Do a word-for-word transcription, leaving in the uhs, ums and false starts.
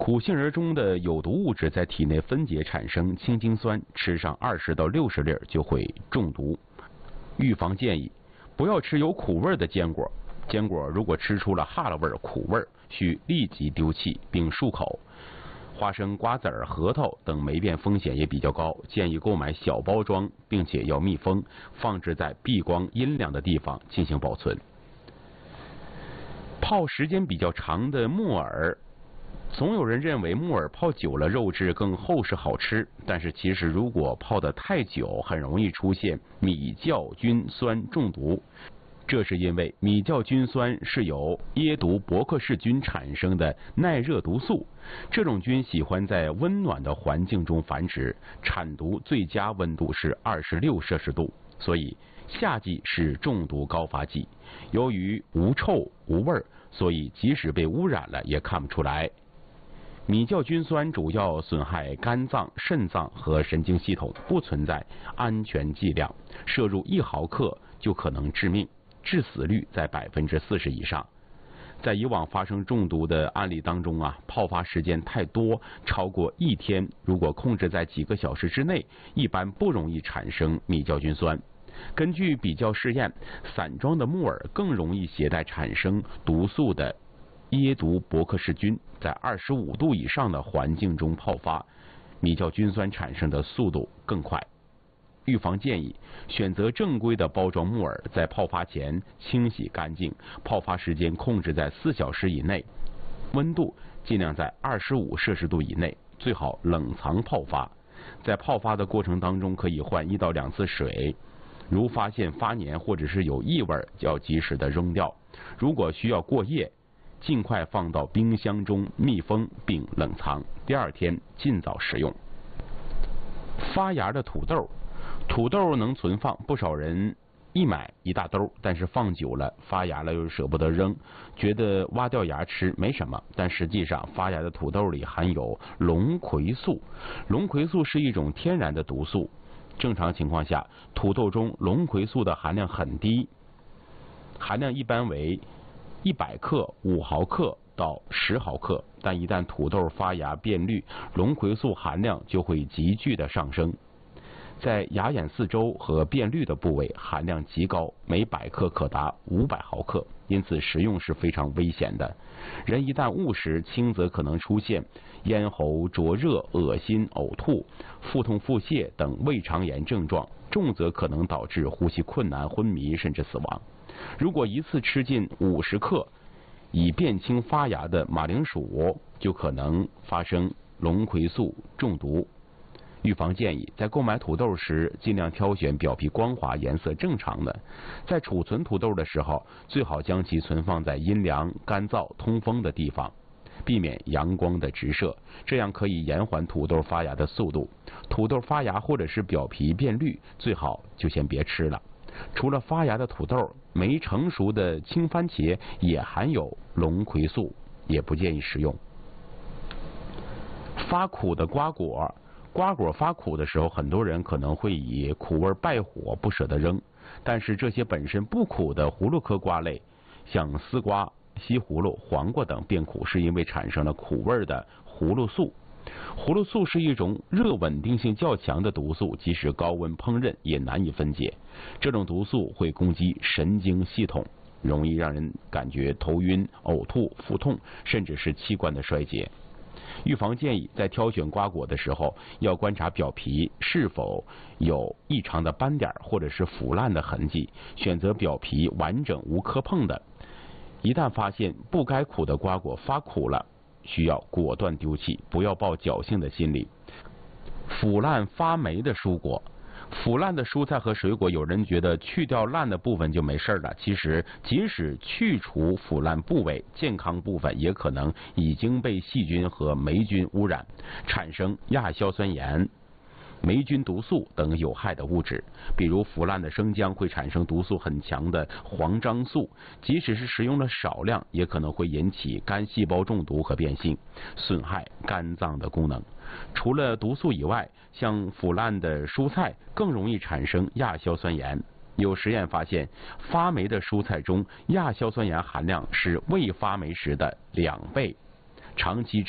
苦杏仁中的有毒物质在体内分解产生氢氰酸，吃上二十到六十粒就会中毒。预防建议：不要吃有苦味的坚果。坚果如果吃出了哈喇味、苦味，需立即丢弃并漱口。花生、瓜子儿、核桃等霉变风险也比较高，建议购买小包装，并且要密封，放置在避光阴凉的地方进行保存。泡时间比较长的木耳，总有人认为木耳泡久了肉质更厚实好吃，但是其实如果泡得太久，很容易出现米酵菌酸中毒。这是因为米酵菌酸是由椰毒伯克氏菌产生的耐热毒素，这种菌喜欢在温暖的环境中繁殖，产毒最佳温度是二十六摄氏度，所以夏季是中毒高发季。由于无臭无味，所以即使被污染了也看不出来。米酵菌酸主要损害肝脏、肾脏和神经系统，不存在安全剂量，摄入一毫克就可能致命，致死率在百分之四十以上。在以往发生中毒的案例当中啊，泡发时间太多，超过一天，如果控制在几个小时之内，一般不容易产生米酵菌酸。根据比较试验，散装的木耳更容易携带产生毒素的椰毒伯克氏菌，在二十五度以上的环境中泡发，米酵菌酸产生的速度更快。预防建议：选择正规的包装木耳，在泡发前清洗干净，泡发时间控制在四小时以内，温度尽量在二十五摄氏度以内，最好冷藏泡发。在泡发的过程当中，可以换一到两次水。如发现发黏或者是有异味，要及时的扔掉。如果需要过夜，尽快放到冰箱中密封并冷藏，第二天尽早食用。发芽的土豆，土豆能存放，不少人一买一大兜，但是放久了发芽了又舍不得扔，觉得挖掉芽吃没什么，但实际上发芽的土豆里含有龙葵素，龙葵素是一种天然的毒素。正常情况下，土豆中龙葵素的含量很低，含量一般为一百克、五毫克到十毫克，但一旦土豆发芽变绿，龙葵素含量就会急剧的上升。在芽眼四周和变绿的部位含量极高，每百克可达五百毫克，因此食用是非常危险的。人一旦误食，轻则可能出现咽喉灼热、恶心、呕吐、腹痛、腹泻等胃肠炎症状，重则可能导致呼吸困难、昏迷甚至死亡。如果一次吃进五十克已变青发芽的马铃薯，就可能发生龙葵素中毒。预防建议：在购买土豆时，尽量挑选表皮光滑、颜色正常的。在储存土豆的时候，最好将其存放在阴凉、干燥、通风的地方，避免阳光的直射，这样可以延缓土豆发芽的速度。土豆发芽或者是表皮变绿，最好就先别吃了。除了发芽的土豆，没成熟的青番茄也含有龙葵素，也不建议食用。发苦的瓜果，瓜果发苦的时候，很多人可能会以苦味败火不舍得扔，但是这些本身不苦的葫芦科瓜类，像丝瓜、西葫芦、黄瓜等变苦，是因为产生了苦味的葫芦素。葫芦素是一种热稳定性较强的毒素，即使高温烹饪也难以分解。这种毒素会攻击神经系统，容易让人感觉头晕、呕吐、腹痛，甚至是器官的衰竭。预防建议：在挑选瓜果的时候，要观察表皮是否有异常的斑点或者是腐烂的痕迹，选择表皮完整无磕碰的。一旦发现不该苦的瓜果发苦了，需要果断丢弃，不要抱侥幸的心理。腐烂发霉的蔬果，腐烂的蔬菜和水果，有人觉得去掉烂的部分就没事了，其实即使去除腐烂部位，健康部分也可能已经被细菌和霉菌污染，产生亚硝酸盐、霉菌毒素等有害的物质。比如腐烂的生姜会产生毒素很强的黄樟素，即使是食用了少量，也可能会引起肝细胞中毒和变性，损害肝脏的功能。除了毒素以外，像腐烂的蔬菜更容易产生亚硝酸盐。有实验发现，发霉的蔬菜中亚硝酸盐含量是未发霉时的两倍，长期